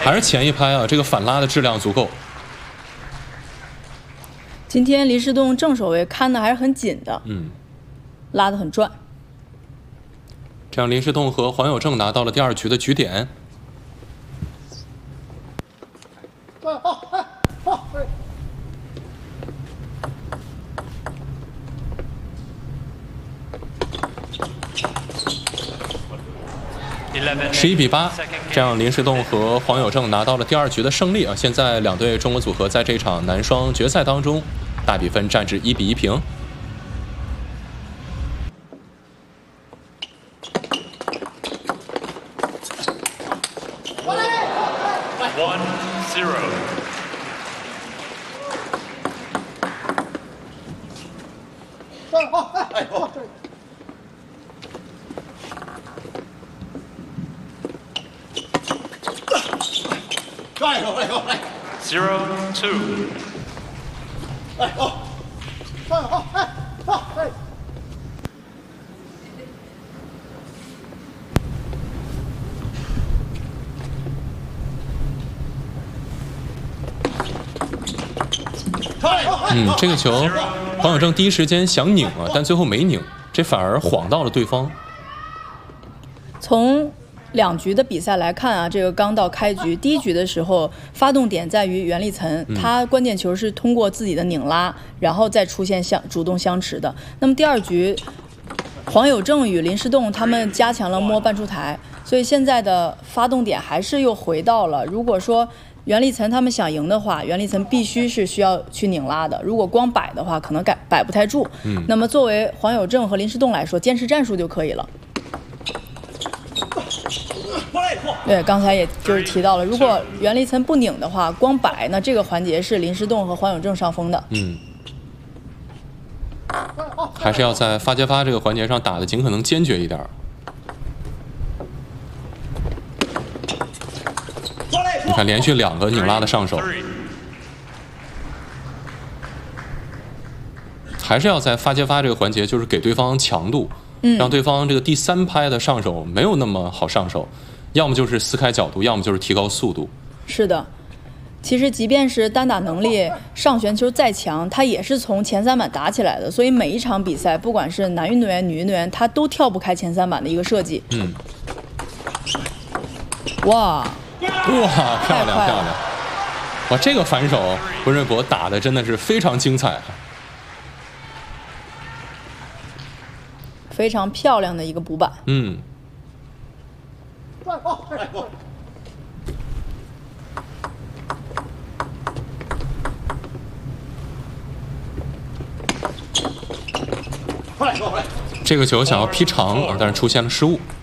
还是前一拍啊，这个反拉的质量足够。 今天林诗栋正手位看的还是很紧的，拉得很转。 这样林诗栋和黄有正拿到了第2局的局点。11比8，这样林诗栋和黄有正拿到了第2局的胜利啊！现在两队中国组合在这场男双决赛当中，大比分战至1比1平。 1-0。0-2。 这个球黄有正第一时间想拧啊，但最后没拧，这反而晃到了对方。 从2局的比赛来看啊，这个刚到开局第1局的时候，发动点在于袁立岑，他关键球是通过自己的拧拉，然后再出现主动相持的。那么第2局，黄有正与林诗栋他们加强了摸半出台，所以现在的发动点还是又回到了，如果说袁立岑他们想赢的话，袁立岑必须是需要去拧拉的，如果光摆的话，可能摆不太住。那么作为黄有正和林诗栋来说，坚持战术就可以了。对，刚才也就是提到了，如果袁立岑不拧的话，光摆，那这个环节是林诗栋和黄有正上风的。 还是要在发接发这个环节上打得尽可能坚决一点。你看，连续2个拧拉的上手，还是要在发接发这个环节，就是给对方强度，让对方这个第3拍的上手没有那么好上手，要么就是撕开角度，要么就是提高速度。 是的，其实即便是单打能力上旋球再强，他也是从前3板打起来的，所以每一场比赛，不管是男运动员、女运动员，他都跳不开前3板的一个设计。哇！ 哇，漂亮漂亮！哇，这个反手温瑞博打的真的是非常精彩， 非常漂亮的一个补板。 这个球想要劈长，但是出现了失误。